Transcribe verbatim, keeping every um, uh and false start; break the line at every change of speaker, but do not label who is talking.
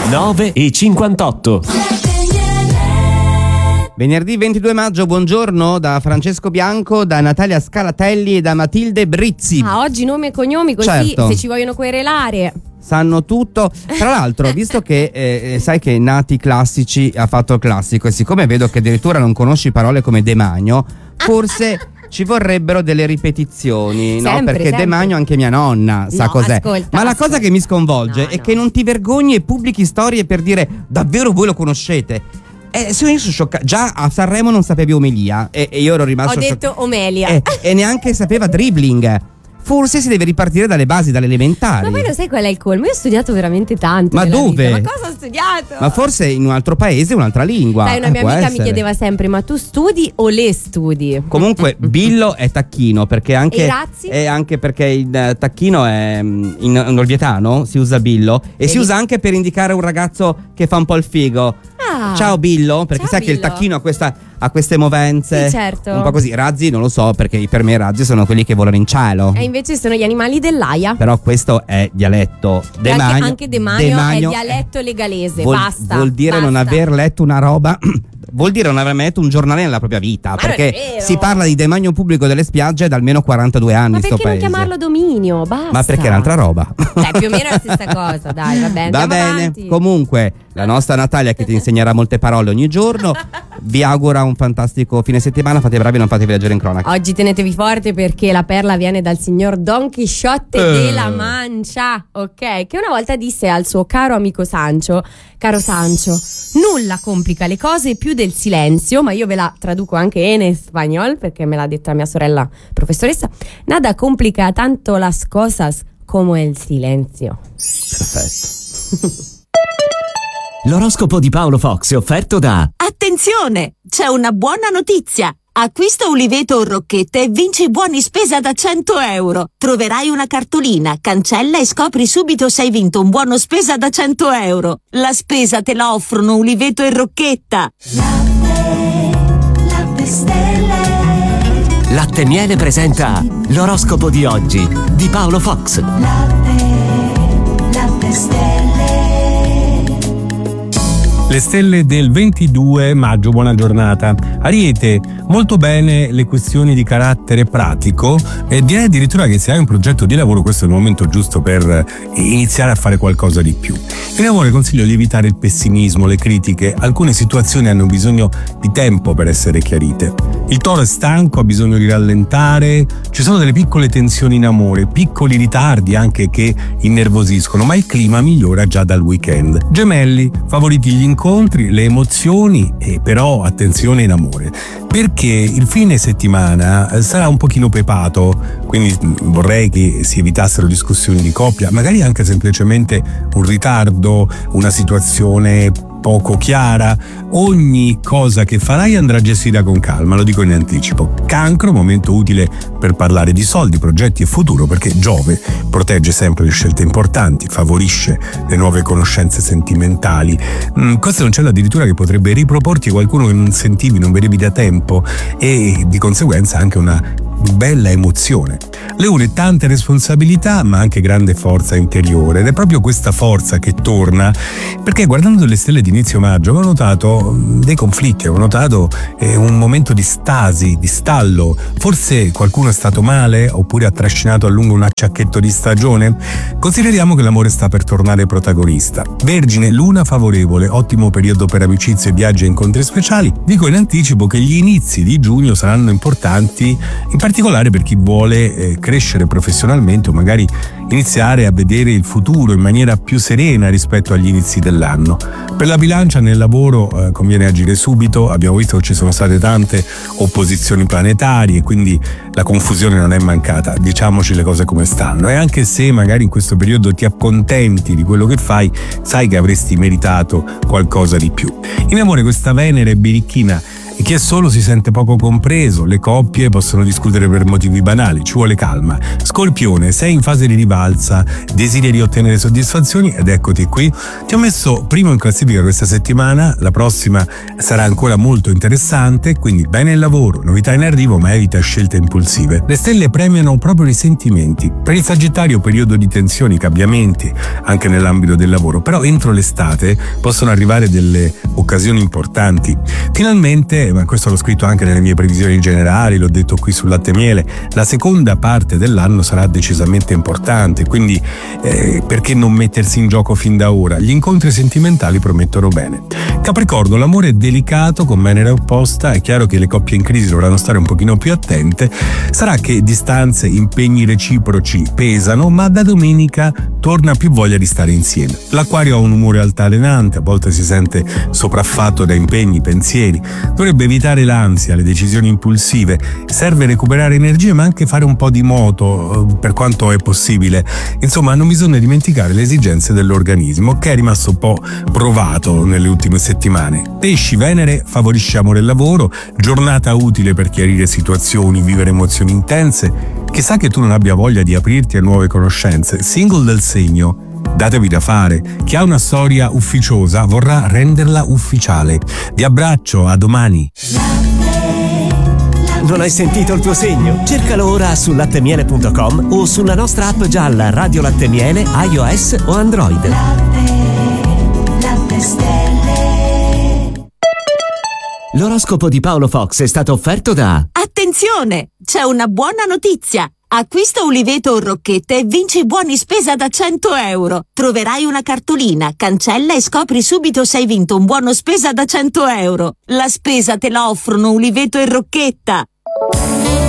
nove e cinquantotto.
Venerdì ventidue maggio, buongiorno da Francesco Bianco, da Natalia Scalatelli e da Matilde Brizzi.
Ah, oggi nome e cognomi, così
certo.
Se ci vogliono querelare
sanno tutto. Tra l'altro, visto che eh, sai che Nati Classici ha fatto il classico, e siccome vedo che addirittura non conosci parole come demanio, forse ci vorrebbero delle ripetizioni,
sempre,
no? Perché
sempre.
demanio anche mia nonna sa
no,
cos'è.
Ascolta,
Ma la
ascolta.
cosa che mi sconvolge
no,
è
no.
che non ti vergogni e pubblichi storie per dire davvero voi lo conoscete. Eh, sono io sono scioccato. Già a Sanremo non sapevi omelia e, e io ero rimasto
Ho detto
scioccato.
omelia
eh, E neanche sapeva dribbling. Forse si deve ripartire dalle basi, dalle elementari.
Ma poi lo sai qual è il colmo? Io ho studiato veramente tanto.
Ma
nella
dove?
vita. Ma cosa ho studiato?
Ma forse in un altro paese un'altra lingua.
Sai, una
eh,
mia
può
amica
essere.
mi chiedeva sempre: ma tu studi o le studi?
Comunque Billo è tacchino, perché anche
E i razzi?
è anche perché il eh, tacchino è mm, in, in olvietano si usa Billo e
Vedi?
si usa anche per indicare un ragazzo che fa un po' il figo.
Ah.
Ciao Billo, perché
Ciao,
sai che il
Billo.
tacchino ha questa ha queste movenze.
Sì, certo.
Un po' così. Razzi non lo so, perché per me i razzi sono quelli che volano in cielo.
E invece sono gli animali dell'aia.
Però questo è dialetto.
E
Demanio,
anche, anche demanio,
demanio
è dialetto legalese.
vuol,
basta.
Vuol dire
basta.
non aver letto una roba. Vuol dire non aver mai letto un giornale nella propria vita.
Ma
perché
non è vero.
si parla di demanio pubblico delle spiagge da almeno quarantadue anni.
Ma
sto
perché non
paese.
chiamarlo dominio? Basta.
Ma perché è un'altra roba.
Dai, più o meno è la stessa cosa. Dai, va bene.
Va
andiamo
bene.
avanti.
Comunque, la nostra Natalia che ti insegnerà molte parole ogni giorno vi augura un fantastico fine settimana. Fate bravi, non fatevi leggere in cronaca.
Oggi tenetevi forte perché la perla viene dal signor Don Chisciotte
Eh.
della Mancia, ok? Che una volta disse al suo caro amico Sancho: caro Sancho, nulla complica le cose più del silenzio, ma io ve la traduco anche in spagnol perché me l'ha detta mia sorella professoressa. Nada complica tanto las cosas como el silencio.
Perfetto.
L'oroscopo di Paolo Fox è offerto da
Attenzione! C'è una buona notizia! Acquista Uliveto o Rocchette e vinci buoni spesa da cento euro. Troverai una cartolina, cancella e scopri subito se hai vinto un buono spesa da cento euro. La spesa te la offrono Uliveto e Rocchetta.
Latte, latte stelle.
Latte Miele presenta l'oroscopo di oggi di Paolo Fox.
Latte, latte stelle.
Le stelle del ventidue maggio, buona giornata. Ariete, molto bene le questioni di carattere pratico e direi addirittura che se hai un progetto di lavoro questo è il momento giusto per iniziare a fare qualcosa di più. In amore consiglio di evitare il pessimismo, le critiche, alcune situazioni hanno bisogno di tempo per essere chiarite. Il Toro è stanco, ha bisogno di rallentare, ci sono delle piccole tensioni in amore, piccoli ritardi anche che innervosiscono, ma il clima migliora già dal weekend. Gemelli, favoriti gli incontri, le emozioni e però attenzione in amore, perché il fine settimana sarà un pochino pepato, quindi vorrei che si evitassero discussioni di coppia, magari anche semplicemente un ritardo, una situazione poco chiara. Ogni cosa che farai andrà gestita con calma, lo dico in anticipo. Cancro, momento utile per parlare di soldi, progetti e futuro, perché Giove protegge sempre le scelte importanti, favorisce le nuove conoscenze sentimentali. Mm, questo è un cielo addirittura che potrebbe riproporti qualcuno che non sentivi, non vedevi da tempo e di conseguenza anche una bella emozione. Leone, tante responsabilità ma anche grande forza interiore ed è proprio questa forza che torna, perché guardando le stelle di inizio maggio avevo notato dei conflitti, avevo notato eh, un momento di stasi, di stallo, forse qualcuno è stato male oppure ha trascinato a lungo un acciacchetto di stagione. Consideriamo che l'amore sta per tornare protagonista. Vergine, luna favorevole, ottimo periodo per amicizie, viaggi e incontri speciali. Dico in anticipo che gli inizi di giugno saranno importanti, in particolare per chi vuole eh, crescere professionalmente o magari iniziare a vedere il futuro in maniera più serena rispetto agli inizi dell'anno. Per la bilancia, nel lavoro eh, conviene agire subito, abbiamo visto che ci sono state tante opposizioni planetarie, quindi la confusione non è mancata, diciamoci le cose come stanno, e anche se magari in questo periodo ti accontenti di quello che fai, sai che avresti meritato qualcosa di più. In amore, questa Venere birichina Chi è solo si sente poco compreso, le coppie possono discutere per motivi banali, ci vuole calma. Scorpione, sei in fase di rivalsa, desideri ottenere soddisfazioni ed eccoti qui. Ti ho messo primo in classifica questa settimana, la prossima sarà ancora molto interessante, quindi bene il lavoro, novità in arrivo ma evita scelte impulsive. Le stelle premiano proprio i sentimenti. Per il Sagittario periodo di tensioni, cambiamenti anche nell'ambito del lavoro, però entro l'estate possono arrivare delle occasioni importanti. Finalmente, ma questo l'ho scritto anche nelle mie previsioni generali, l'ho detto qui sul Latte e Miele, la seconda parte dell'anno sarà decisamente importante, quindi eh, perché non mettersi in gioco fin da ora? Gli incontri sentimentali promettono bene. Capricorno, l'amore è delicato con Venere opposta, è chiaro che le coppie in crisi dovranno stare un pochino più attente, sarà che distanze, impegni reciproci pesano, ma da domenica torna più voglia di stare insieme. L'Acquario ha un umore altalenante, a volte si sente sopraffatto da impegni, pensieri, dovrebbe evitare l'ansia, le decisioni impulsive, serve recuperare energie ma anche fare un po' di moto per quanto è possibile, insomma non bisogna dimenticare le esigenze dell'organismo che è rimasto un po' provato nelle ultime settimane. Pesci, Venere favorisce amore e lavoro, giornata utile per chiarire situazioni, vivere emozioni intense. Chissà che tu non abbia voglia di aprirti a nuove conoscenze. Single del segno, datevi da fare. Chi ha una storia ufficiosa vorrà renderla ufficiale. Vi abbraccio, a domani.
Non hai sentito il tuo segno? Cercalo ora su lattemiele punto com o sulla nostra app gialla Radio Latte Miele, iOS o Android.
Latte, latte stelle.
L'oroscopo di Paolo Fox è stato offerto da...
Attenzione! C'è una buona notizia! Acquista uliveto o rocchette e vinci buoni spesa da cento euro. Troverai una cartolina, cancella e scopri subito se hai vinto un buono spesa da cento euro. La spesa te la offrono uliveto e rocchetta.